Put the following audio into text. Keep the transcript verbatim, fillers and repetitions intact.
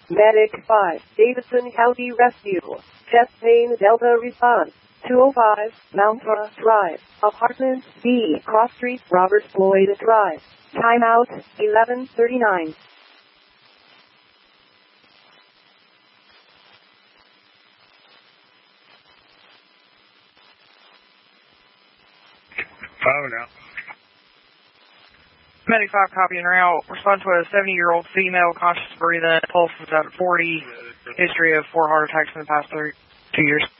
Medic five, Davidson County Rescue. Chest pain Delta response. two oh five, Mountra Drive. Apartment B, Cross Street, Robert Floyd Drive. Timeout, eleven thirty-nine. Oh, no. Medic five copying route. Respond to a seventy-year-old female, conscious breathing, pulse is at forty, history of four heart attacks in the past three, two years.